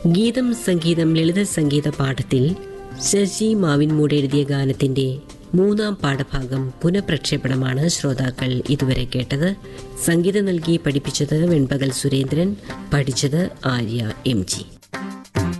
ഗീതം സംഗീതം ലളിത സംഗീത പാഠത്തിൽ ശശി മാവിൻമൂട് എഴുതിയ ഗാനത്തിന്റെ 3-ാം പാഠഭാഗം പുനഃപ്രക്ഷേപണമാണ് ശ്രോതാക്കൾ ഇതുവരെ കേട്ടത്. സംഗീതം നൽകി പഠിപ്പിച്ചത് വെൺപകൽ സുരേന്ദ്രൻ, പഠിച്ചത് ആര്യ MG.